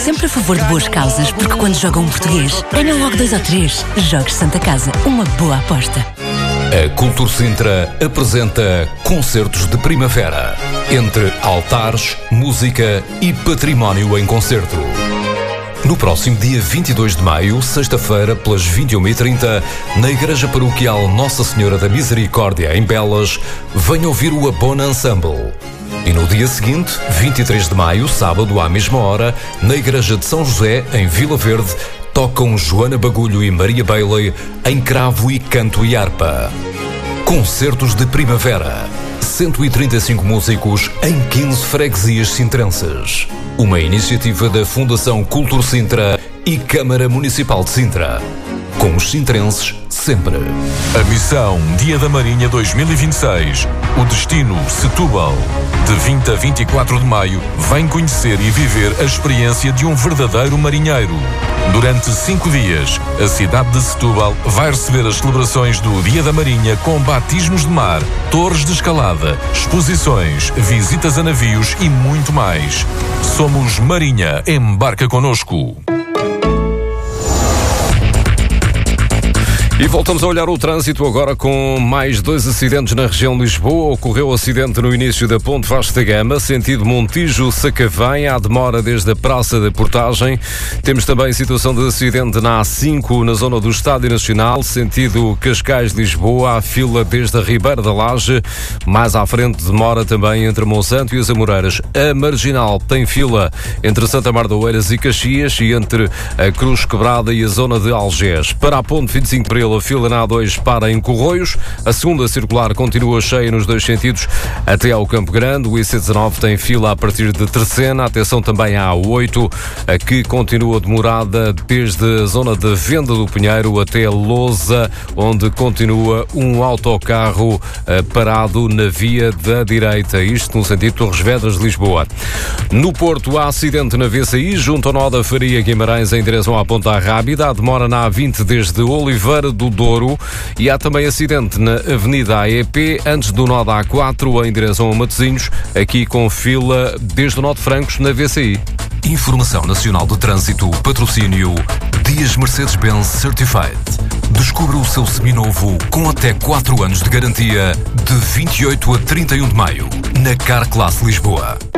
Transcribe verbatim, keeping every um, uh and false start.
Sempre a favor de boas causas, porque quando jogam um português, ganham logo dois ou três. Jogos Santa Casa, uma boa aposta. A Cultur Sintra apresenta Concertos de Primavera. Entre altares, música e património em concerto. No próximo dia vinte e dois de maio, sexta-feira, pelas vinte e uma e trinta, na Igreja Paroquial Nossa Senhora da Misericórdia, em Belas, venha ouvir o Abona Ensemble. E no dia seguinte, vinte e três de maio, sábado, à mesma hora, na Igreja de São José, em Vila Verde, tocam Joana Bagulho e Maria Bailey em cravo e canto e harpa. Concertos de Primavera. cento e trinta e cinco músicos em quinze freguesias sintrenses. Uma iniciativa da Fundação Cultur Sintra e Câmara Municipal de Sintra. Com os sintrenses sempre. A missão Dia da Marinha dois mil e vinte e seis. O destino Setúbal. De vinte a vinte e quatro de maio, vem conhecer e viver a experiência de um verdadeiro marinheiro. Durante cinco dias, a cidade de Setúbal vai receber as celebrações do Dia da Marinha com batismos de mar, torres de escalada, exposições, visitas a navios e muito mais. Somos Marinha, embarca connosco. E voltamos a olhar o trânsito agora com mais dois acidentes na região de Lisboa. Ocorreu o acidente no início da Ponte Vasco da Gama, sentido Montijo-Sacavém. Há demora desde a Praça da Portagem. Temos também situação de acidente na A cinco, na zona do Estádio Nacional, sentido Cascais-Lisboa. Há fila desde a Ribeira da Laje. Mais à frente, demora também entre Monsanto e as Amoreiras. A Marginal tem fila entre Santa Mar de Oeiras e Caxias e entre a Cruz Quebrada e a zona de Algés. Para a Ponte vinte e cinco de Abril, a fila na A dois para em Corroios. A segunda circular continua cheia nos dois sentidos até ao Campo Grande. O I C dezanove tem fila a partir de Terceira. Atenção também à A oito, a que continua demorada desde a zona de Venda do Pinheiro até Lousa, onde continua um autocarro uh, parado na via da direita. Isto no sentido Torres Vedras de Lisboa. No Porto, há acidente na V C I, junto ao nó da Faria Guimarães, em direção à Ponta Rábida. Há demora na A vinte desde Oliveira do Douro e há também acidente na Avenida A E P, antes do nó da A quatro, em direção a Matosinhos, aqui com fila desde o nó de Francos na V C I. Informação Nacional de Trânsito, patrocínio Dias Mercedes-Benz Certified. Descubra o seu seminovo com até quatro anos de garantia de vinte e oito a trinta e um de maio na Car Class Lisboa.